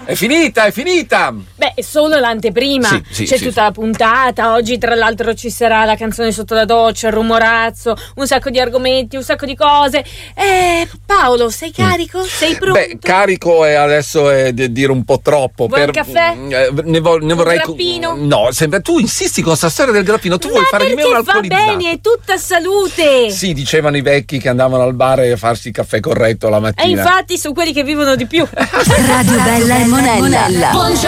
È finita! Beh, è solo l'anteprima. Sì, C'è sì, tutta la puntata. Oggi, tra l'altro, ci sarà la canzone sotto la doccia, il rumorazzo, un sacco di argomenti, un sacco di cose. Paolo, sei carico? Sei pronto? Beh, carico adesso è dire un po' troppo. Vuoi un caffè? Ne vorrei. Grappino? No, sempre tu insisti con sta storia del grappino. Tu vuoi fare di me un alcolizzato? Va bene, è tutta salute. Sì, dicevano i vecchi che andavano al bar a farsi il caffè corretto la mattina. E infatti sono quelli che vivono di più. Radio Bella e Monella.